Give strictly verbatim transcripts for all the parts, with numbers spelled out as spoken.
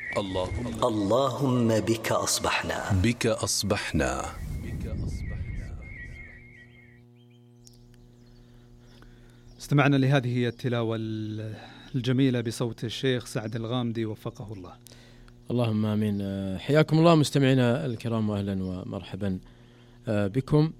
اللهم اللهم بك أصبحنا بك أصبحنا. استمعنا لهذه التلاوة الجميلة بصوت الشيخ سعد الغامدي وفقه الله. اللهم آمين. حياكم الله مستمعينا الكرام وأهلا ومرحبا بكم.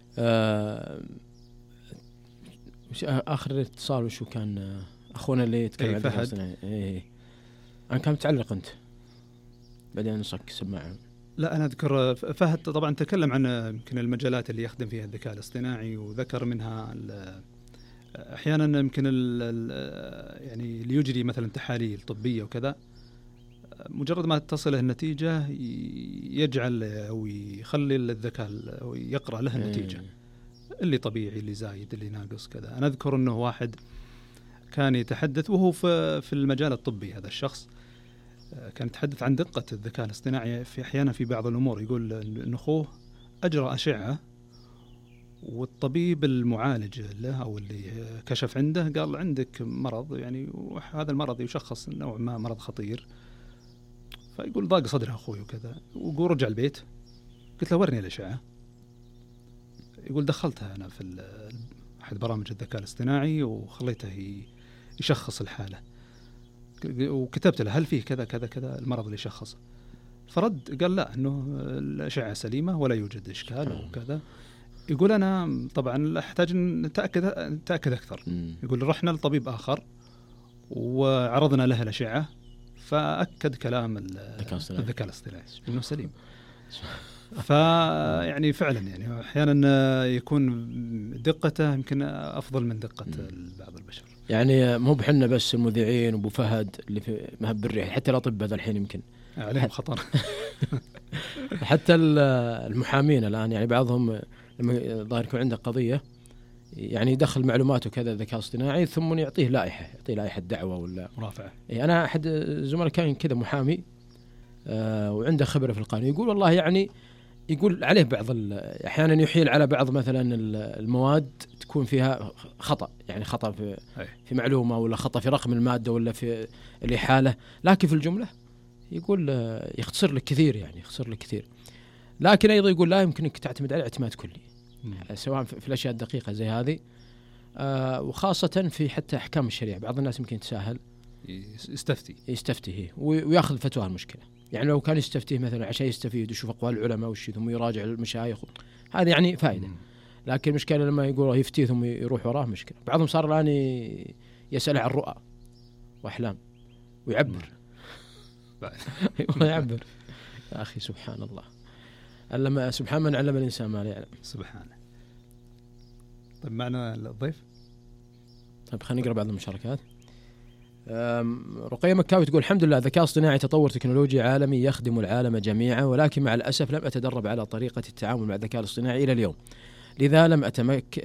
آخر اتصال وشو كان أخونا اللي يتكلم عن فهد؟ إيه أنا كان متعلق أنت بعدين نصك سماعه. لا أنا أذكر فهد طبعا تكلم عن يمكن المجالات اللي يخدم فيها الذكاء الاصطناعي، وذكر منها أحيانا يمكن يعني اللي يجري مثلا تحاليل طبية وكذا، مجرد ما تصله النتيجة يجعل أو يخلي الذكاء أو يقرأ له النتيجة اللي طبيعي اللي زايد اللي ناقص كذا. أنا أذكر أنه واحد كان يتحدث وهو في في المجال الطبي، هذا الشخص كان يتحدث عن دقة الذكاء الاصطناعي في أحيانا في بعض الأمور. يقول أن أخوه أجرى أشعة والطبيب المعالج له أو اللي كشف عنده قال عندك مرض يعني، وهذا المرض يشخص نوع ما مرض خطير. فيقول ضاق صدره أخوي وكذا، ويقول رجع البيت قلت له ورني الأشعة. يقول دخلتها أنا في أحد برامج الذكاء الاصطناعي وخليته يشخص الحالة، وكتبت له هل فيه كذا كذا كذا المرض اللي شخصه. فرد قال لا أنه الأشعة سليمة ولا يوجد إشكال وكذا. يقول أنا طبعا أحتاج نتأكد نتأكد أكثر. يقول رحنا لطبيب آخر وعرضنا له الأشعة فأكد كلام الذكاء الاصطناعي إنه سليم. فيعني فعلا يعني أحيانا يكون دقته يمكن أفضل من دقة بعض البشر. يعني مو بحنا بس المذيعين وابو فهد اللي في مهب الريح، حتى الأطباء ذا الحين يمكن عليهم خطر. حتى المحامين الآن يعني بعضهم لما ظاهر يكون عنده قضية يعني يدخل معلوماته كذا ذكاء اصطناعي ثم يعطيه لائحة يعطيه لائحة دعوة ولا مرافعة. إيه أنا أحد زملاء كان كذا محامي آه وعنده خبرة في القانون، يقول والله يعني يقول عليه بعض أحيانا يحيل على بعض مثلا المواد تكون فيها خطأ، يعني خطأ في في معلومة ولا خطأ في رقم المادة ولا في الإحالة، لكن في الجملة يقول يختصر لك كثير، يعني يختصر لك كثير. لكن أيضا يقول لا يمكنك تعتمد عليه اعتماد كلي مم. سواء في الأشياء الدقيقة زي هذه آه وخاصة في حتى أحكام الشريعة. بعض الناس يمكن يتساهل يستفتي يستفتيه ويأخذ فتوى المشكلة. يعني لو كان يستفتيه مثلا عشان يستفيد ويشوف أقوال العلماء والشيء ثم يراجع المشايخ هذا يعني فائدة مم. لكن المشكلة لما يقول يفتيه ثم يروح وراه مشكلة. بعضهم صار الآن يسأل عن رؤى وأحلام ويعبر يعبر. يا أخي سبحان الله، علم سبحان من علم الإنسان ما لا يعلم. سبحانه. طيب معنا الضيف. طيب خلينا نقرأ بعض المشاركات. رقية مكاوي تقول الحمد لله ذكاء اصطناعي تطور تكنولوجي عالمي يخدم العالم جميعا، ولكن مع الأسف لم أتدرب على طريقة التعامل مع الذكاء الاصطناعي إلى اليوم، لذا لم أتمكن